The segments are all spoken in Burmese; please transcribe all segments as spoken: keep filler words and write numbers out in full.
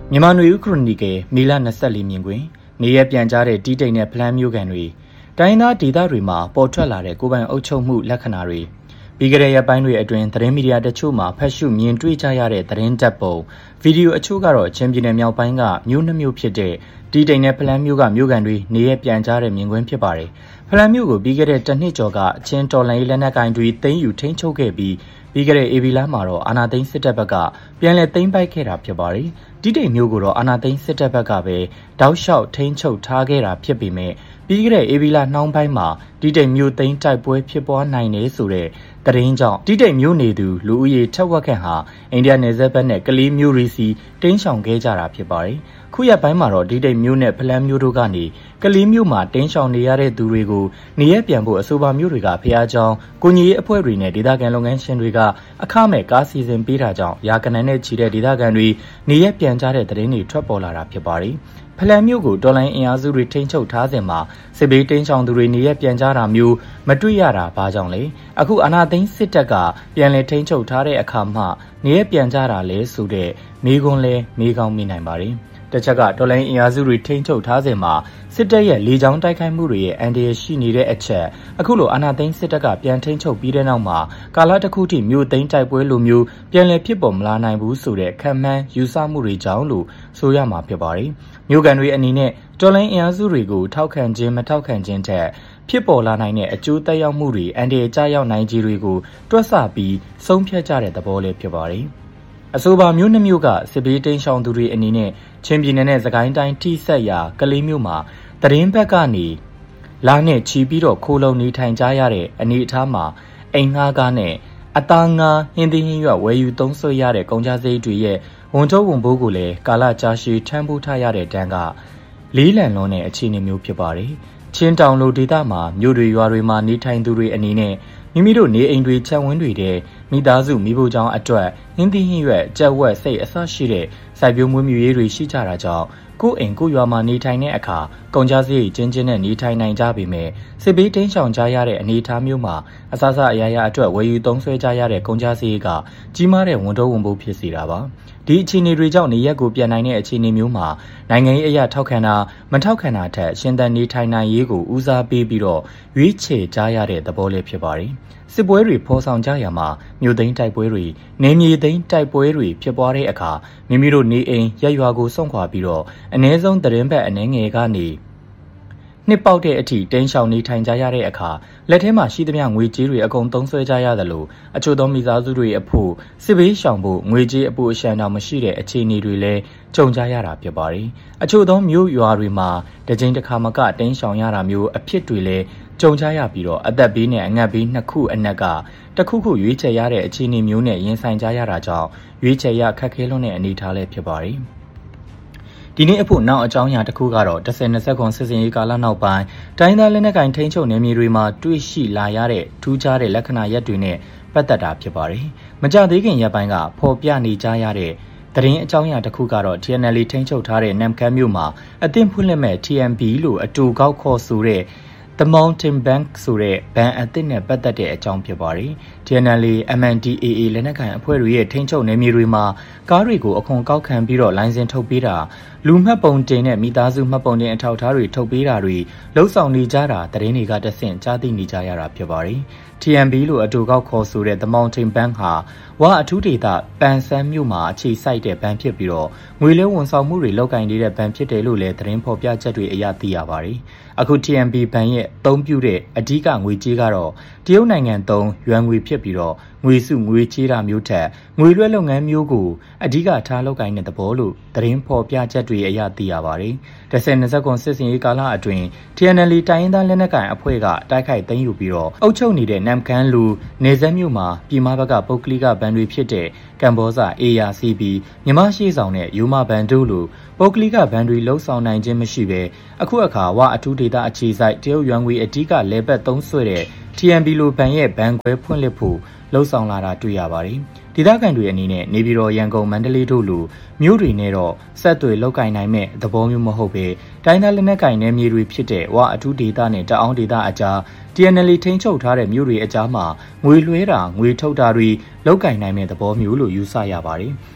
မြန်မာနွေဦးခရိုနီကယ်မေလ၂၄မြင်ကွင်းနေရပြန်ကြားတဲ့တီးတိမ်တဲ့ဖလန်းမျိုးကန်တွေတိုင်းသားဒေသတွေမှာပေါ်ထွက်လာတဲ့ကိုပိုင်အုပ်ချုပ်မှုလက္ခဏာတွေပြီးကြတဲ့ရက်ပိုင်းတွေအတွင်းသတင်းမီဒီယာတချို့မှာဖတ်ရှုမြင်တွေ့ကြရတဲ့သတင်းတပ်ပုံဗီဒီယိုအချို့ကတော့ချင်းပြည်နယ်မြောက်ပိုင်းကမြို့နှမျိုးဖြစ်တဲ့တီးတိမ်တဲ့ဖလန်းမျိုးကမျိုးကန်တွေနေရပြန်ကြားတဲ့မြင်ကွင်းဖြစ်ပါတယ်ဖလန်းမျိုးကိုပြီးကြတဲ့တစ်နှစ်ကျော်ကချင်းတော်လိုင်းလက်နက်ကိုင်တွေသိမ်းယူထိန်းချုပ်ခဲ့ပြီးပြီးကြတဲ့အေဗီလာမှာတော့အာနာသိန်းစစ်တပ်ဘက်ကပြန်လည်သိမ်းပိုက်ခဲ့တာဖြစ်ပါတယ်တီးတိမ်မျိုးကိုတော့အာနာသိန်းစစ်တပ်ဘက်ကပဲတောက်လျှောက်ထိန်းချုပ်ထားခဲ့တာဖြစ်ပေမဲ့ပြီးကြတဲ့အေဗီလာနှောင်းပိုင်းမှာတီးတိမ်မျိုးသိမ်းတိုက်ပွဲဖြစ်ပွားနိုင်တယ်ဆိုတဲ့သတင်းကြောင့်တီးတိမ်မျိုးနေသူလူဦးရေထက်ဝက်ခန့်ဟာအိန္ဒိယနယ်စပ်ဘက်နဲ့ကလေးမျိုးရီစီတင်းရှောင်ခဲ့ကြတာဖြစ်ပါတယ်ခုရက်ပိုင်းမှာတော့တီးတိမ်မျိုးနဲ့ဖလန်းမျိုးတို့ကနေကလေးမျိုးမှာတင်းရှောင်နေရတဲ့သူတွေကိုနေရပြန်ဖို့အဆိုပါမျိုးတွေကဖျားချောင်းကိုကြီးရေးအဖွဲ့တွေနဲ့ဒေသခံလုပ်ငန်းရှင်တွေကအခမဲ့ကားစီစဉ်ပေးတာကြောင့်ရာကနန်းနဲ့ချီတဲ့ဒေသခံတွေနေရပြန်ကြတဲ့သတင်းတွေထွက်ပေါ်လာတာဖြစ်ပါတယ်ဖလန်မျိုးကိုတော်လိုင်းအင်အားစုတွေထိန်းချုပ်ထားစဉ်မှာစစ်ဘေးတင်းရှောင်သူတွေနေရပြန်ကြတာမျိုးမတွေ့ရတာဘာကြောင့်လဲအခုအာနာသိန်းစစ်တပ်ကပြန်လည်ထိန်းချုပ်ထားတဲ့အခါမှနေရပြန်ကြတာလဲဆိုတဲ့မေးခွန်းလဲမေးကောင်းမိနိုင်ပါတယ်တစ်ချက်ကတော်လိုင်းအင်အားစုတွေထိန်းချုပ်ထားစဉ်မှာစစ်တပ်ရဲ့လေကြောင်းတိုက်ခိုက်မှုတွေရဲ့အန်ဒီရရှိနေတဲ့အချက်အခုလိုအာဏာသိမ်းစစ်တပ်ကပြန်ထိန်းချုပ်ပြီးတဲ့နောက်မှာကာလတစ်ခုထိမြို့သိမ်းတိုက်ပွဲလိုမျိုးပြန်လည်ဖြစ်ပေါ်မလာနိုင်ဘူးဆိုတဲ့ခံမှန်းယူဆမှုတွေကြောင့်လို့ဆိုရမှာဖြစ်ပါတယ်မြို့ကန်တွေအနေနဲ့တော်လိုင်းအင်အားစုတွေကိုထောက်ခံခြင်းမထောက်ခံခြင်းထက်ဖြစ်ပေါ်လာနိုင်တဲ့အကျိုးသက်ရောက်မှုတွေအန်ဒီရကျရောက်နိုင်ခြင်းတွေကိုတွက်ဆပြီးဆုံးဖြတ်ကြတဲ့သဘောလေးဖြစ်ပါတယ်အဆိုပါမျိုးနှမျိုးကစစ်ဘေးတင်းရှောင်သူတွေအနေနဲ့ချင်းပြည်နယ်နဲ့စကိုင်းတိုင်းထိစက်ရာကလေးမျိုးမှာတရင်ဘက်ကနေလာနဲ့ချီပြီးတော့ခိုးလုံနေထိုင်ကြရတဲ့အနေအထားမှာအိမ်ငှားကားနဲ့အသားငါးဟင်းသီးဟင်းရွက်ဝယ်ယူသုံးစွဲရတဲ့ကုန်ကြစည်တွေရဲ့ဝန်ထုတ်ဝန်ပိုးကိုလည်းကာလကြာရှည်ထမ်းပိုးထားရတဲ့တန်းကလေးလံလွန်တဲ့အခြေအနေမျိုးဖြစ်ပါတယ်ချင်းတောင်လိုဒေသမှာမြို့တွေရွာတွေမှာနေထိုင်သူတွေအနေနဲ့မိမိတို့နေအိမ်တွေချက်ဝန်းတွေတဲ့မိသားစုမိဖို့ကြောင့်အတွက်ဟင်းသီးဟင်းရွက်ကြက်ဝက်စိတ်အစရှိတဲ့စိုက်ပျိုးမွေးမြူရေးတွေရှိကြတာကြောင့်ကိုယ်အိမ်ကိုရွာမှာနေထိုင်တဲ့အခါကုန်ကြစည်ချင်းချင်းနဲ့နေထိုင်နိုင်ကြပေမဲ့စစ်ဘေးတင်းရှောင်ကြရတဲ့အနေအထားမျိုးမှာအစစအရာရာအတွက်ဝယ်ယူသုံးစွဲကြရတဲ့ကုန်ကြစည်ကကြီးမားတဲ့ဝန်ထုတ်ဝန်ပိုးဖြစ်စေတာပါဒီအခြေအနေတွေကြောင့်နေရက်ကိုပြန်နိုင်တဲ့အခြေအနေမျိုးမှာနိုင်ငံရေးအရာထောက်ခံတာမထောက်ခံတာထက်ရှင်သန်နေထိုင်နိုင်ရေးကိုဦးစားပေးပြီးတော့ရွေးချယ်ကြရတဲ့သဘောလေးဖြစ်ပါတယ်စစ်ပွဲတွေဖော်ဆောင်ကြရမှာမြို့သိမ်းတိုက်ပွဲတွေနေမြေသိမ်းတိုက်ပွဲတွေဖြစ်ပွားတဲ့အခါမိမိတို့နေအိမ်ရက်ရွာကိုစွန့်ခွာပြီးတော့အ ਨੇ ဆုံးသတင်းဘက်အနေငယ်ကနေနှစ်ပေါက်တဲ့အထိတင်းရှောင်နေထိုင်ကြရတဲ့အခါလက်ထဲမှာရှိသမျှငွေကြေးတွေအကုန်သုံးစွဲကြရသလိုအချို့သောမိသားစုတွေအဖို့စစ်ဘေးရှောင်ဖို့ငွေကြေးအပိုအရှံတောင်မရှိတဲ့အခြေအနေတွေလည်းကြုံကြရတာဖြစ်ပါတယ်အချို့သောမြို့ရွာတွေမှာတကြိမ်တစ်ခါမကတင်းရှောင်ရတာမျိုးအဖြစ်တွေလည်းကြုံကြရပြီးတော့အသက်ဘေးနဲ့အငတ်ဘေးနှစ်ခုအနက်ကတစ်ခုခုရွေးချယ်ရတဲ့အခြေအနေမျိုးနဲ့ရင်ဆိုင်ကြရတာကြောင့်ရွေးချယ်ရခက်ခဲလွန်းတဲ့အနေအထားလည်းဖြစ်ပါတယ်ဒီနေ့အဖို့နောက်အကြောင်းအရာတစ်ခုကတော့တစ်ဆယ်နှစ်ခုစစ်စင်ရေးကာလနောက်ပိုင်းတိုင်းသားလက်နက်ကိုင်ထိန်းချုပ်နယ်မြေတွေမှာတွေ့ရှိလာရတဲ့ထူးခြားတဲ့လက္ခဏာရပ်တွေနဲ့ပတ်သက်တာဖြစ်ပါတယ်။မကြသေးခင်ရက်ပိုင်းကဖော်ပြနေကြရတဲ့သတင်းအကြောင်းအရာတစ်ခုကတော့ T N L ထိန်းချုပ်ထားတဲ့နမ်ခမ်းမြို့မှာအသင့်ဖွင့်လှစ်မဲ့ T M B လို့အတူကောက်ခေါ်ဆိုတဲ့ The Mountain Bank ဆိုတဲ့ဘဏ်အသစ်နဲ့ပတ်သက်တဲ့အကြောင်းဖြစ်ပါတယ်။ T N L, M N D A A လက်နက်ကိုင်အဖွဲ့တွေရဲ့ထိန်းချုပ်နယ်မြေတွေမှာကားတွေကိုအခွန်ကောက်ခံပြီးတော့လိုင်စင်ထုတ်ပေးတာလူမှတ်ပုံတင်နဲ့မိသားစုမှတ်ပုံတင်အထောက်အထားတွေထုတ်ပေးတာတွေလှုပ်ဆောင်နေကြတာသတင်းတွေကတဆင့်ကြားသိနေကြရတာဖြစ်ပါတယ်။ T M B လို့အတူကောက်ခေါ်ဆိုတဲ့ The Mountain Bank ဟာဝါအထူးဒေသပန်ဆန်းမြို့မှာအခြေစိုက်တဲ့ဘဏ်ဖြစ်ပြီးတော့ငွေလဲဝန်ဆောင်မှုတွေလုပ်ကိုင်နေတဲ့ဘဏ်ဖြစ်တယ်လို့လည်းသတင်းဖော်ပြချက်တွေအရသိရပါတယ်။အခု T M B ဘဏ်ရဲ့အသုံးပြုတဲ့အဓိကငွေကြေးကတော့တရုတ်နိုင်ငံသုံးယွမ်ငွေဖြစ်ပြီးတော့ငွေစုငွေချေးတာမျိုးထက်ငွေလွှဲလုပ်ငန်းမျိုးကိုအဓိကထားလုပ်ကိုင်တဲ့သဘောလို့သတင်းဖော်ပြချက်တွေအရသိရပါတယ်။တစ်ဆယ်နှစ်ခုစစ်စင်ရေးကာလအတွင်း T N L တိုင်းရင်းသားလက်နက်ကိုင်အဖွဲ့ကတိုက်ခိုက်သိမ်းယူပြီးတော့အုပ်ချုပ်နေတဲ့နမ်ခမ်းလူနေဆက်မြို့မှာပြည်မဘက်ကပုဂ္ဂလိကဘဏ်တွေဖြစ်တဲ့ကမ်ဘောဇာ A R C B မြန်မာရှိဆောင်နဲ့ယူမဘဏ်တို့လိုပုဂ္ဂလိကဘဏ်တွေလှုပ်ဆောင်နိုင်ခြင်းမရှိဘဲအခုအခါဝအထူးဒေသအခြေစိုက်တရုတ်ယွမ်ငွေအဓိကလဲပတ်သုံးစွဲတဲ့ T M B လိုဘဏ်ရဲ့ဘဏ်ခွဲဖွင့်လှစ်ဖို့လှုပ်ဆောင်လာတာတွေ့ရပါတယ်။ဒေသခံတွေအနေနဲ့နေပြည်တော်ရန်ကုန်မန္တလေးတို့လိုမြို့တွေနဲ့တော့ဆက်သွယ်လောက်ကင်နိုင်မဲ့သဘောမျိုးမဟုတ်ပဲတိုင်းသားလက်နက်ကင်နယ်မြေတွေဖြစ်တဲ့ဝအထူးဒေသနဲ့တအောင်းဒေသအကြား T N L ထိန်းချုပ်ထားတဲ့မြို့တွေအကြားမှာငွေလွှဲတာငွေထုတ်တာတွေလောက်ကင်နိုင်မဲ့သဘောမျိုးလို့ယူဆရပါတယ်။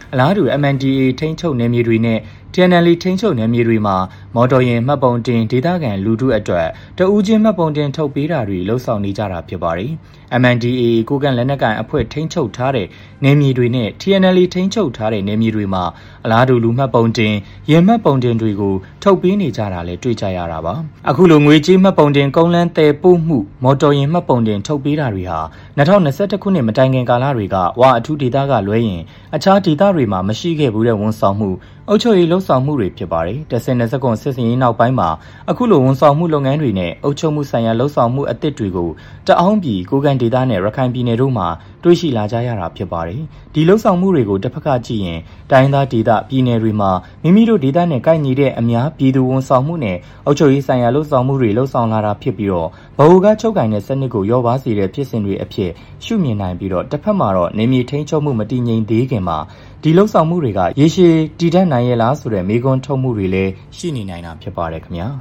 အလားတူ M N D A ထိန်းချုပ်နယ်မြေတွေနဲ့ T N L A ထိန်းချုပ်နယ်မြေတွေမှာမော်တော်ယာဉ်မှတ်ပုံတင်ဒေသခံလူထုအတွက်တဦးချင်းမှတ်ပုံတင်ထုတ်ပေးတာတွေလှုပ်ဆောင်နေကြတာဖြစ်ပါတယ်။ M N D A ကိုကန်လက်နက်ကိုင်အဖွဲ့ထိန်းချုပ်ထားတဲ့နယ်မြေတွေနဲ့ T N L A ထိန်းချုပ်ထားတဲ့နယ်မြေတွေမှာအလားတူလူမှတ်ပုံတင်ယာဉ်မှတ်ပုံတင်တွေကိုထုတ်ပေးနေကြတာလည်းတွေ့ကြရတာပါ။အခုလိုငွေကြေးမှတ်ပုံတင်ကုန်းလန်းတဲပို့မှုမော်တော်ယာဉ်မှတ်ပုံတင်ထုတ်ပေးတာတွေဟာ၂၀၂၁ခုနှစ်မတိုင်ခင်ကာလတွေကဝါအထူးဒေသကလွဲရင်အခြားဒေသတွေမှာမရှိခဲ့ဘူးတဲ့ဝန်ဆောင်မှုအုပ်ချုပ်ရေးလှုပ်ဆောင်မှုတွေဖြစ်ပါတယ်။တဆင်နှစ်စကွန်စစ်စင်ရေးနောက်ပိုင်းမှာအခုလိုဝန်ဆောင်မှုလုပ်ငန်းတွေနဲ့အုပ်ချုပ်မှုဆိုင်ရာလှုပ်ဆောင်မှုအသစ်တွေကိုတအောင်းပြည်ကိုကန်ဒေသနဲ့ရခိုင်ပြည်နယ်တို့မှာတွေ့ရှိလာကြရတာဖြစ်ပါတယ်။ဒီလှုပ်ဆောင်မှုတွေကိုတစ်ဖက်ကကြည့်ရင်တိုင်းသားဒေသပြည်နယ်တွေမှာမိမိတို့ဒေသနဲ့ကိုက်ညီတဲ့အများပြည်သူဝန်ဆောင်မှုနဲ့အုပ်ချုပ်ရေးဆိုင်ရာလှုပ်ဆောင်မှုတွေလှုပ်ဆောင်လာတာဖြစ်ပြီးတော့ဗဟိုကချုပ်ကိုင်တဲ့စနစ်ကိုရောပါစေတဲ့ဖြစ်စဉ်တွေအဖြစ်ရှုမြင်နိုင်ပြီးတော့တစ်ဖက်မှာတော့နေမြေထိန်းချုပ်မှုမတည်ငြိမ်သေးခင်မှာဒီလှုပ်ဆောင်မှုတွေကရေရှည်တည်တံ့နိုင်ရဲ့လားဆိုတဲ့မေးခွန်းထုတ်မှုတွေလည်းရှိနေနိုင်တာဖြစ်ပါတယ်ခင်ဗျာ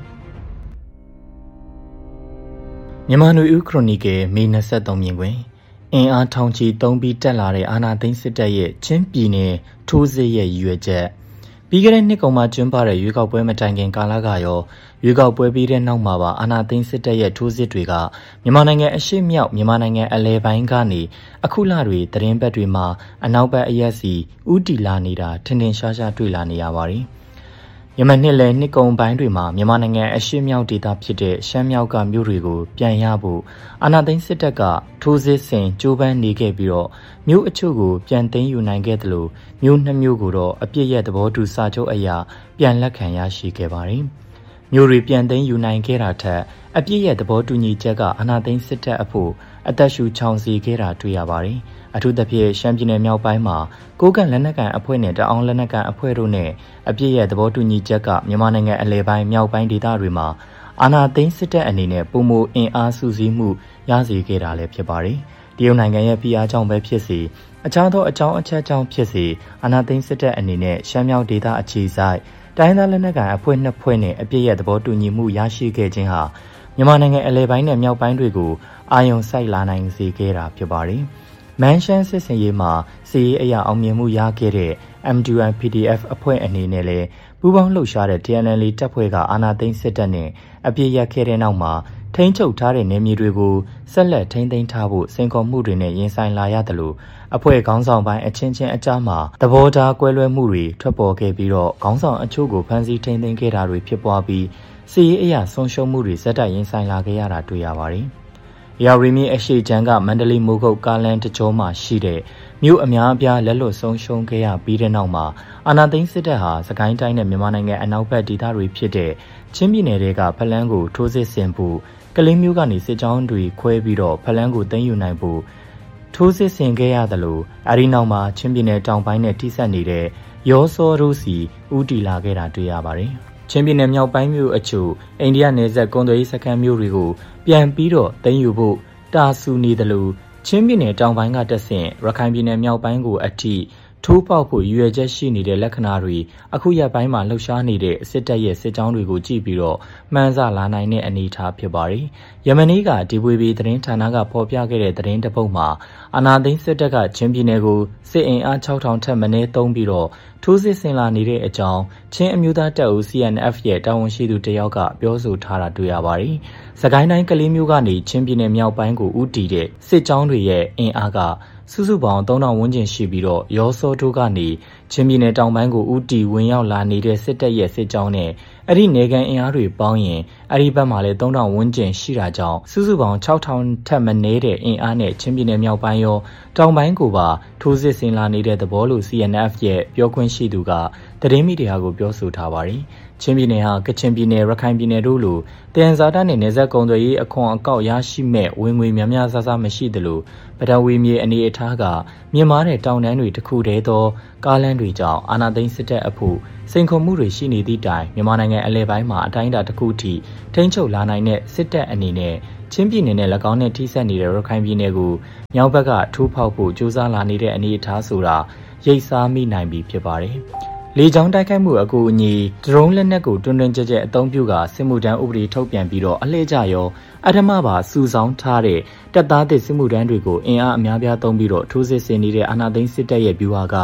မြန်မာနွေဦးခရိုနီကယ်မေ၂၃မြင်ကွင်းအင်အားထောင်ချီသုံးပြီးတက်လာတဲ့အာဏာသိမ်းစစ်တပ်ရဲ့ချင်းပြည်နယ်ထိုးစစ်ရဲ့ရည်ရွယ်ချက်ပြီးခဲ့တဲ့နှစ်ကုန်မှာကျင်းပတဲ့ရွေးကောက်ပွဲမတိုင်ခင်ကာလကရောရွေးကောက်ပွဲပြီးတဲ့နောက်မှာပါအာဏာသိမ်းစစ်တပ်ရဲ့ထိုးစစ်တွေကမြန်မာနိုင်ငံအရှေ့မြောက်မြန်မာနိုင်ငံအလဲပိုင်းကနေအခုလတွေသတင်းပတ်တွေမှာအနောက်ဘက်အရက်စီဥတီလာနေတာထင်ထင်ရှားရှားတွေ့လာနေရပါတယ်။ယမန်နှစ်လယ်နှစ်ကုန်ပိုင်းတွေမှာမြန်မာနိုင်ငံအရှေ့မြောက်ဒေသဖြစ်တဲ့ရှမ်းမြောက်ကမြို့တွေကိုပြန်ရဖို့အာဏာသိမ်းစစ်တပ်ကထိုးစစ်ဆင်ကြိုးပမ်းနေခဲ့ပြီးတော့မြို့အချို့ကိုပြန်သိမ်းယူနိုင်ခဲ့တယ်လို့မြို့နှစ်မြို့ကိုတော့အပြစ်ရဲ့သဘောတူစာချုပ်အရာပြန်လက်ခံရရှိခဲ့ပါတယ်။မြို့တွေပြန်သိမ်းယူနိုင်ခဲ့တာထက်အပြစ်ရဲ့သဘောတူညီချက်ကအာဏာသိမ်းစစ်တပ်အဖို့အသက်ရှူချောင်စီခဲ့တာတွေ့ရပါတယ်။အထူးသဖြင့်ရှမ်းပြည်နယ်မြောက်ပိုင်းမှာကိုကန်လက်နက်ကန်အဖွဲ့နဲ့တအောင်းလက်နက်ကန်အဖွဲ့တို့နဲ့အပြစ်ရဲ့သဘောတူညီချက်ကမြန်မာနိုင်ငံအလဲပိုင်းမြောက်ပိုင်းဒေသတွေမှာအာဏာသိမ်းစစ်တပ်အနေနဲ့ပုံမအင်အားစုစည်းမှုရစေခဲ့တာလည်းဖြစ်ပါတယ်။တရုတ်နိုင်ငံရဲ့ဖိအားကြောင့်ပဲဖြစ်စေအခြားသောအကြောင်းအချက်ကြောင့်ဖြစ်စေအာဏာသိမ်းစစ်တပ်အနေနဲ့ရှမ်းမြောက်ဒေသအခြေစိုက်တိုင်းသားလက်နက်ကန်အဖွဲ့နှစ်ဖွဲ့နဲ့အပြစ်ရဲ့သဘောတူညီမှုရရှိခဲ့ခြင်းဟာမြန်မာနိုင်ငံအလဲပိုင်းနဲ့မြောက်ပိုင်းတွေကိုအာရုံစိုက်လာနိုင်စေခဲ့တာဖြစ်ပါတယ်။မန်ရှန်စစ်စင်ရေးမှာစီရေးအရာအောင်မြင်မှုရခဲ့တဲ့ M two I P D F အဖွဲ့အနေနဲ့လည်းပူးပေါင်းလှုပ်ရှားတဲ့ T N L A တပ်ဖွဲ့ကအာဏာသိမ်းစစ်တပ်နဲ့အပြစ်ရခဲ့တဲ့နောက်မှာထိန်းချုပ်ထားတဲ့နယ်မြေတွေကိုဆက်လက်ထိန်းသိမ်းထားဖို့စင်ခေါ်မှုတွေနဲ့ရင်ဆိုင်လာရတယ်လို့အဖွဲ့ခေါင်းဆောင်ပိုင်းအချင်းချင်းအကြားမှာသဘောထားကွဲလွဲမှုတွေထွက်ပေါ်ခဲ့ပြီးတော့ခေါင်းဆောင်အချို့ကိုဖမ်းဆီးထိန်းသိမ်းခဲ့တာတွေဖြစ်ပွားပြီးစီရေးအရာဆုံးရှုံးမှုတွေဇက်တိုက်ရင်ဆိုင်လာခဲ့ရတာတွေ့ရပါတယ်။ရာရီမီအရှိချမ်းကမန္တလေးမိုးကုတ်ကားလန်တကြောမှာရှိတဲ့မြို့အများအပြားလက်လွတ်ဆုံးရှုံးခဲ့ရပြီးတဲ့နောက်မှာအာဏာသိမ်းစစ်တပ်ဟာစကိုင်းတိုင်းနဲ့မြန်မာနိုင်ငံအနောက်ဘက်ဒေသတွေဖြစ်တဲ့ချင်းပြည်နယ်တွေကဖလန်းကိုထိုးစစ်ဆင်ဖို့ကလေးမျိုးကနေစစ်ကြောင်းတွေခွဲပြီးတော့ဖလန်းကိုသိမ်းယူနိုင်ဖို့ထိုးစစ်ဆင်ခဲ့ရတယ်လို့အဲဒီနောက်မှာချင်းပြည်နယ်တောင်ပိုင်းနဲ့ထိစပ်နေတဲ့ရောစောရိုးစီဥတီလာခဲ့တာတွေ့ရပါတယ်။ချင်းပြည်နယ်မြောက်ပိုင်းမြို့အချို့အိန္ဒိယနယ်စပ်ကွန်သွယ်ရေးစခန်းမြို့တွေကိုပြန်ပြီးတော့သိမ်းယူဖို့တာဆူနေတယ်လို့ချင်းပြည်နယ်တောင်ပိုင်းကတက်ဆင့်ရခိုင်ပြည်နယ်မြောက်ပိုင်းကိုအထိထိုးပေါက်ဖို့ရည်ရွယ်ချက်ရှိနေတဲ့လက္ခဏာတွေအခုရက်ပိုင်းမှာလှုပ်ရှားနေတဲ့စစ်တပ်ရဲ့စစ်ကြောင်းတွေကိုကြည့်ပြီးတော့မှန်းဆလာနိုင်တဲ့အနေအထားဖြစ်ပါတယ်။ယမနီကဒီဝေဘီသတင်းဌာနကဖော်ပြခဲ့တဲ့သတင်းတစ်ပုဒ်မှာအာနာသိန်းစစ်တပ်ကချင်းပြည်နယ်ကိုစစ်အင်အား၆ထောင်ထက်မနည်းသုံးပြီးတော့ထိုးစစ်ဆင်လာနေတဲ့အကြောင်းချင်းအမျိုးသားတပ်ဦး C N F ရဲ့တာဝန်ရှိသူတယောက်ကပြောဆိုထားတာတွေ့ရပါတယ်။စကိုင်းတိုင်းကလေးမျိုးကနေချင်းပြည်နယ်မြောက်ပိုင်းကိုဦးတည်တဲ့စစ်ကြောင်းတွေရဲ့အင်အားကစုစုပေါင်းသုံးထောင်ဝန်းကျင်ရှိပြီးတော့ရောစောတို့ကနေချင်းပြည်နယ်တောင်ပိုင်းကိုဦးတီဝင်ရောက်လာနေတဲ့စစ်တပ်ရဲ့စစ်ကြောင်းနဲ့အဲ့ဒီနေကန်အင်အားတွေပေါင်းရင်အဲ့ဒီဘက်မှာလည်းသုံးထောင်ဝန်းကျင်ရှိတာကြောင့်စုစုပေါင်း၆ထောင်ထက်မနည်းတဲ့အင်အားနဲ့ချင်းပြည်နယ်မြောက်ပိုင်းရောတောင်ပိုင်းကိုပါထိုးစစ်ဆင်လာနေတဲ့သဘောလို့ C N F ရဲ့ပြောခွင့်ရှိသူကသတင်းမီဒီယာကိုပြောဆိုထားပါတယ်။ချင်းပြည်နယ်ဟာကချင်ပြည်နယ်ရခိုင်ပြည်နယ်တို့လိုတယန်ဇာတာနဲ့နေဆက်ကုံသွယ်ရေးအခွန်အကောက်ရရှိမဲ့ဝင်ငွေများများဆဆမရှိသလိုပထဝီမြေအနေအထားကမြင့်မားတဲ့တောင်တန်းတွေတစ်ခုတည်းသောကားလမ်းတွေကြောင့်အာဏာသိမ်းစစ်တပ်အဖို့စိန်ခေါ်မှုတွေရှိနေသည့်တိုင်မြန်မာနိုင်ငံအလဲပိုင်းမှာအတိုင်းအတာတစ်ခုထိထိန်းချုပ်လာနိုင်တဲ့စစ်တပ်အနေနဲ့ချင်းပြည်နယ်နဲ့၎င်းနဲ့ထိစပ်နေတဲ့ရခိုင်ပြည်နယ်ကိုမြောက်ဘက်ကထိုးဖောက်ဖို့ကြိုးစားလာနေတဲ့အနေအထားဆိုတာရိပ်စားမိနိုင်ပြီဖြစ်ပါတယ်။လေကြောင်းတိုက်ခိုက်မှုအကူအညီဒရုန်းလက်နက်ကိုတွန်းတွန်းကြဲကြဲအသုံးပြုကစစ်မှုထမ်းဥပဒေထုတ်ပြန်ပြီးတော့အလှည့်ကျရောအထမပါစုဆောင်းထားတဲ့တပ်သားသစ်စစ်မှုထမ်းတွေကိုအင်အားအများပြားသုံးပြီးတော့ထိုးစစ်ဆင်နေတဲ့အာဏာသိမ်းစစ်တပ်ရဲ့ဗျူဟာက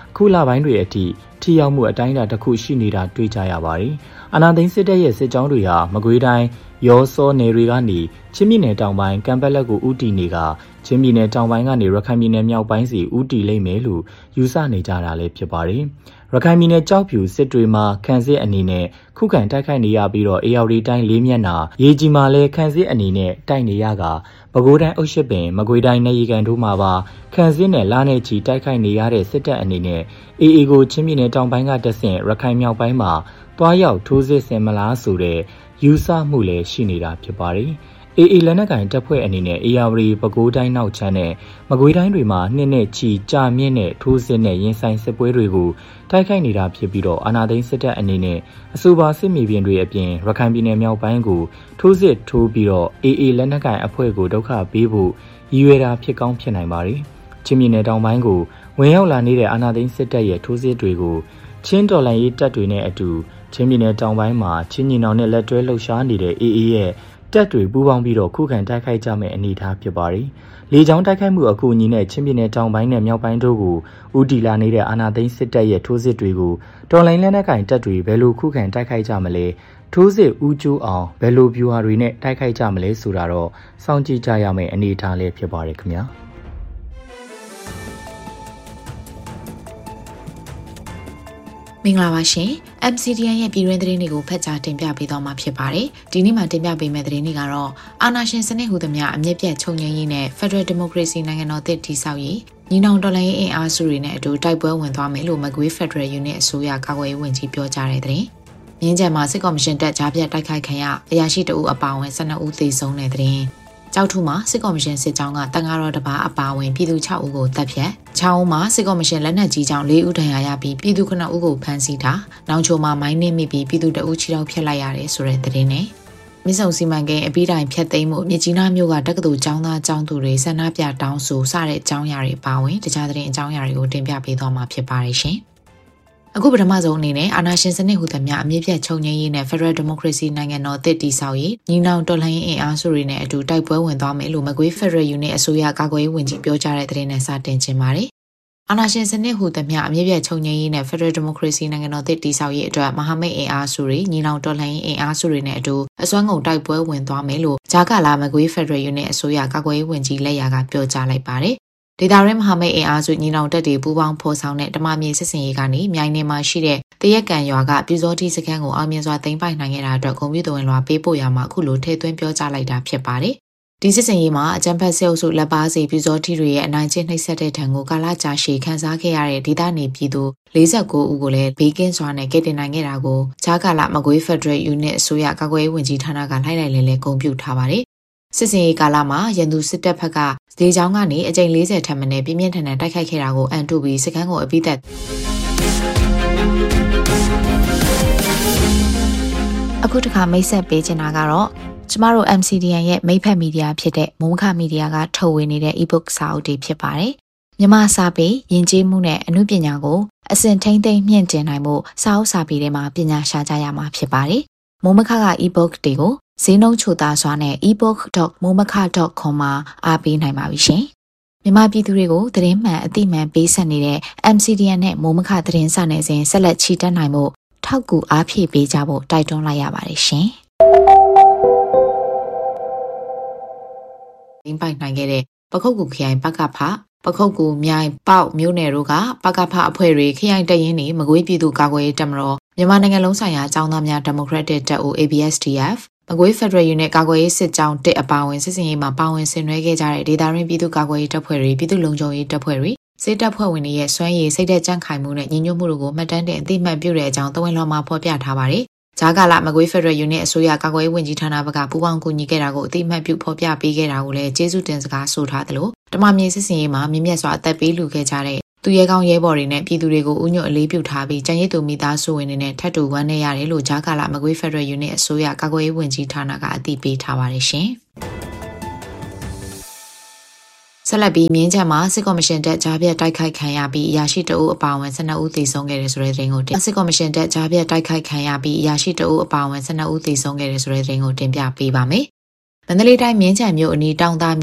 အခုလပိုင်းတွေအထိထိရောက်မှုအတိုင်းအတာတစ်ခုရှိနေတာတွေ့ကြရပါတယ်။အာဏာသိမ်းစစ်တပ်ရဲ့စစ်ကြောင်းတွေဟာမကွေးတိုင်းရောစောနယ်တွေကနေချင်းပြည်နယ်တောင်ပိုင်းကံပက်လက်ကိုဥတီနေကချင်းပြည်နယ်တောင်ပိုင်းကနေရခိုင်ပြည်နယ်မြောက်ပိုင်းစီဥတီလိမ့်မယ်လို့ယူဆနေကြတာလည်းဖြစ်ပါတယ်။ရခိုင်ပြည်နယ်ကြောက်ဖြူစစ်တွေမှာခန့်စစ်အနေနဲ့ခုခံတိုက်ခိုက်နေရပြီးတော့အေရီတိုင်းလေးမျက်နှာရေကြီးမှာလည်းခန့်စစ်အနေနဲ့တိုက်နေရကပဲခူးတိုင်းအုပ်ရှစ်ပင်မကွေးတိုင်းနေရီကန်တို့မှာပါခန့်စစ်နဲ့လာနဲ့ချီတိုက်ခိုက်နေရတဲ့စစ်တပ်အနေနဲ့အေအေကိုချင်းပြည်နယ်တောင်ပိုင်းကတဆင့်ရခိုင်မြောက်ပိုင်းမှာတွားရောက်ထိုးစစ်ဆင်မလားဆိုတဲ့ယူဆမှုလည်းရှိနေတာဖြစ်ပါတယ်။အေအေလက်နက်ကင်တပ်ဖွဲ့အနေနဲ့အေယာဝတီပဲခူးတိုင်းနောက်ချမ်းနဲ့မကွေးတိုင်းတွေမှာနှစ်နဲ့ချီကြာမြင့်တဲ့ထိုးစစ်နဲ့ရင်ဆိုင်စစ်ပွဲတွေကိုတိုက်ခိုက်နေတာဖြစ်ပြီးတော့အာဏာသိမ်းစစ်တပ်အနေနဲ့အဆိုပါစစ်မြေပြင်တွေအပြင်ရခိုင်ပြည်နယ်မြောက်ပိုင်းကိုထိုးစစ်ထိုးပြီးတော့အေအေလက်နက်ကင်အဖွဲ့ကိုဒုက္ခပေးဖို့ရည်ရွယ်တာဖြစ်ကောင်းဖြစ်နိုင်ပါတယ်။ချင်းပြည်နယ်တောင်ပိုင်းကိုဝင်ရောက်လာနေတဲ့အာဏာသိမ်းစစ်တပ်ရဲ့ထိုးစစ်တွေကိုချင်းတော်လှန်ရေးတပ်တွေနဲ့အတူချင်းပြည်နယ်တောင်ပိုင်းမှာချင်းညီနောင်နဲ့လက်တွဲလှုပ်ရှားနေတဲ့အေအေရဲ့တပ်တွေပူးပေါင်းပြီးတော့ခုခံတိုက်ခိုက်ကြမယ့်အနေအထားဖြစ်ပါတယ်။လေကြောင်းတိုက်ခိုက်မှုအကူအညီနဲ့ချင်းပြည်နယ်တောင်ပိုင်းနဲ့မြောက်ပိုင်းတို့ကိုဦးတည်လာနေတဲ့အာဏာသိမ်းစစ်တပ်ရဲ့ထိုးစစ်တွေကိုတော်လှန်လက်နက်ကင်တပ်တွေဘယ်လိုခုခံတိုက်ခိုက်ကြမလဲထိုးစစ်ဦးကျိုးအောင်ဘယ်လိုဗျူဟာတွေနဲ့တိုက်ခိုက်ကြမလဲဆိုတာတော့စောင့်ကြည့်ကြရမယ့်အနေအထားလေးဖြစ်ပါတယ်ခင်ဗျာ။မင်္ဂလာပါရှင် M C D N ရဲ့ပြည်တွင်းသတင်းတွေကိုဖတ်ကြားတင်ပြပေးသွားမှာဖြစ်ပါတယ်ဒီနေ့မှာတင်ပြပေးမယ့်သတင်းတွေကတော့အာဏာရှင်စနစ်ဟူသမျှအမြင့်ပြတ်ချုပ်ငြိမ်းရေးနဲ့ Federal Democracy နိုင်ငံတော်သစ်တည်ဆောက်ရေးညီနောင်တော်လှန်ရေးအင်အားစုတွေနဲ့အတူတိုက်ပွဲဝင်သွားမယ်လို့မကွေး Federal Unit အစိုးရကာကွယ်ရေးဝန်ကြီးပြောကြားတဲ့သတင်းမြင်းကျန်မှာစစ်ကော်မရှင်တပ်ကြားပြတ်တိုက်ခိုက်ခံရအရာရှိတအုပ်အပါအဝင်၁၂ဦးသေဆုံးတဲ့သတင်းကြောက်ထူမှာစစ်ကော်မရှင်စစ်ကြောင်းကတန်ဃာတော်တပါအပါအဝင်ပြည်သူ၆ဦးကိုတပ်ဖြတ်ချောင်းမှာစစ်ကော်မရှင်လက်နက်ကြီးကြောင့်၄ဦးဒဏ်ရာရပြီးပြည်သူခုနှစ်ဦးကိုဖမ်းဆီးတာနောင်ချိုမှာမိုင်းနစ်မိပြီးပြည်သူတအုပ်ခြေထောက်ဖျက်လိုက်ရတယ်ဆိုတဲ့သတင်းနဲ့မြစ်ဆုံစီမံကိန်းအပြီးတိုင်ဖျက်သိမ်းမှုမြစ်ကြီးနားမြို့ကတက္ကသိုလ်ကျောင်းသားကျောင်းသူတွေဆန္ဒပြတောင်းဆိုစတဲ့အကြောင်းအရာတွေပါဝင်တခြားသတင်းအကြောင်းအရာတွေကိုတင်ပြပေးသွားမှာဖြစ်ပါတယ်ရှင်အခုပထမဆုံးအနေနဲ့အာဏာရှင်စနစ်ဟူသမျှအမြင့်ပြတ်ချုပ်ငြိမ်းရေးနဲ့ Federal Democracy နိုင်ငံတော်သစ်တည်ဆောက်ရေးညီနောင်တော်လှန်ရေးအင်အားစုတွေနဲ့အတူတိုက်ပွဲဝင်သွားမယ်လို့မကွေး Federal Unit အစိုးရကာကွယ်ရေးဝန်ကြီးပြောကြားတဲ့သတင်းနဲ့စတင်ခြင်းပါတယ်။အာဏာရှင်စနစ်ဟူသမျှအမြင့်ပြတ်ချုပ်ငြိမ်းရေးနဲ့ Federal Democracy နိုင်ငံတော်သစ်တည်ဆောက်ရေးအတွက်မဟာမိတ်အင်အားစုတွေညီနောင်တော်လှန်ရေးအင်အားစုတွေနဲ့အတူအစွမ်းကုန်တိုက်ပွဲဝင်သွားမယ်လို့ဂျာကာလာမကွေး Federal Unit အစိုးရကာကွယ်ရေးဝန်ကြီးလက်ရာကပြောကြားလိုက်ပါတယ်။ဒေသရင်းမဟာမိတ်အင်အားစုညီနောင်တပ်တွေပူးပေါင်းဖော်ဆောင်တဲ့ဓမ္မမြေစစ်စင်ရေးကနေမြိုင်နယ်မှာရှိတဲ့တရက်ကန်ရွာကပြူစောတိစခန်းကိုအောင်မြင်စွာသိမ်းပိုက်နိုင်ခဲ့တာအတွက်ဂုဏ်ပြုတော်ဝင်လွှာပေးပို့ရမှာအခုလိုထည့်သွင်းပြောကြားလိုက်တာဖြစ်ပါတယ်။ဒီစစ်စင်ရေးမှာအကြံဖက်ဆဲအုပ်စုလက်ပါစီပြူစောတိတွေရဲ့အနိုင်ကျင့်နှိပ်စက်တဲ့ထံကိုကာလကြာရှည်ခန်းစားခဲ့ရတဲ့ဒေသနေပြည်သူ၄၉ဦးကိုလည်းဘေးကင်းစွာနဲ့ကယ်တင်နိုင်ခဲ့တာကိုဂျာကာလာမကွေး Federal Unit အစိုးရကာကွယ်ရေးဝန်ကြီးဌာနကလိုက်လိုက်လဲလဲဂုဏ်ပြုထားပါတယ်။စစ်စင်ရေးကာလမှာရန်သူစစ်တပ်ဘက်ကဒေချောင်းကနေအကြိမ်၄၀ထက်မနည်းပြင်းပြင်းထန်ထန်တိုက်ခိုက်ခဲ့တာကိုအန်တုပြီးစခန်းကိုအပိသက်အခုတခါမိတ်ဆက်ပေးချင်တာကတော့ကျမတို့ M C D N ရဲ့မိတ်ဖက်မီဒီယာဖြစ်တဲ့မုံခမီဒီယာကထုတ်ဝေနေတဲ့ e-book စာအုပ်တွေဖြစ်ပါတယ်။မြန်မာစာပေယဉ်ကျေးမှုနဲ့အမှုပညာကိုအစဉ်ထိမ့်သိမ့်မြင့်တင်နိုင်မှုစာအုပ်စာပေတွေမှာပညာရှာကြရမှာဖြစ်ပါတယ်။မုံမခက e-book တွေကိုဈေးနှုန်းချိုသားစွာနဲ့ e book dot momaka dot com မှာအားပေးနိုင်ပါပြီရှင်။မြန်မာပြည်သူတွေကိုသတင်းမှန်အသိမှန်ပေးဆက်နေတဲ့ M C D N နဲ့မိုးမခသတင်းစာနယ်စဉ်ဆက်လက်ချီတက်နိုင်မှုထောက်ကူအားဖြည့်ပေးကြဖို့တိုက်တွန်းလိုက်ရပါတယ်ရှင်။ဒီပိုင်နိုင်ခဲ့တဲ့ပခုတ်ကူခရိုင်ပကဖပခုတ်ကူမြိုင်ပေါက်မြို့နယ်တို့ကပကဖအဖွဲ့တွေခရိုင်တရင်နေမကွေးပြည်သူကာကွယ်ရေးတပ်မတော်မြန်မာနိုင်ငံလုံးဆိုင်ရာအကြောင်းသားများ Democratic တပ်ဦး A B S D Fမကွေး Federal Unit ကာကွယ်ရေးစစ်ကြောင်းတစ်အပါဝင်စစ်စင်ရေးမှာပါဝင်ဆင်နွှဲခဲ့ကြတဲ့ဒေသရင်းပြည်သူကာကွယ်ရေးတပ်ဖွဲ့တွေပြည်သူ့လုံခြုံရေးတပ်ဖွဲ့တွေစစ်တပ်ဖွဲ့ဝင်တွေရဲ့စွမ်းရည်စိတ်သက်ကြံ့ခိုင်မှုနဲ့ညီညွတ်မှုတို့ကိုမှတ်တမ်းတင်အသိမှတ်ပြုတဲ့အကြောင်းသဝင်လောမှာဖော်ပြထားပါတယ်။ဂျာကာလာမကွေး Federal Unit အစိုးရကာကွယ်ရေးဝန်ကြီးဌာနဘက်ကပူးပေါင်းကူညီခဲ့တာကိုအသိမှတ်ပြုဖော်ပြပေးခဲ့တာကိုလည်းကျေးဇူးတင်စကားဆိုထားသလိုဓမ္မမြေစစ်စင်ရေးမှာမြင့်မြတ်စွာအသက်ပေးလူခဲ့ကြတဲ့သူရဲကောင်းရဲဘော်တွေနဲ့ပြည်သူတွေကိုဥညွတ်အလေးပြုထားပြီးကြံရည်သူမိသားစုဝင်တွေနဲ့ထပ်တူဝမ်းနည်းရတယ်လို့ဂျာကာလာမကွေး Federal Unit အစိုးရကာကွယ်ရေးဝန်ကြီးဌာနကအသိပေးထားပါတယ်ရှင်။ဆက်လက်ပြီးမြင်းချမ်းမှာစစ်ကော်မရှင်တပ်ကြားပြတ်တိုက်ခိုက်ခံရပြီးအရာရှိတအုပ်အပါအဝင်၁၂ဦးသေဆုံးခဲ့တဲ့ဆိုတဲ့သတင်းကိုတင်စစ်ကော်မရှင်တပ်ကြားပြတ်တိုက်ခိုက်ခံရပြီးအရာရှိတအုပ်အပါအဝင်၁၂ဦးသေဆုံးခဲ့တဲ့ဆိုတဲ့သတင်းကိုတင်ပြပေးပါမယ်။မန္တလေးတိုင်းမြင်းချမ်းမြို့အနီးတောင်သား